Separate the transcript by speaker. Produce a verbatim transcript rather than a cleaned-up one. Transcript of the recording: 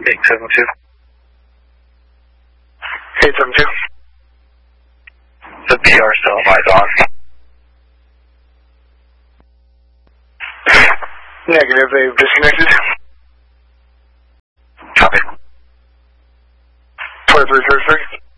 Speaker 1: eight seven two.
Speaker 2: eight seven two.
Speaker 1: The B R cell lies on.
Speaker 2: Negative, they've disconnected.
Speaker 1: Copy.
Speaker 2: twenty-three thirty-three.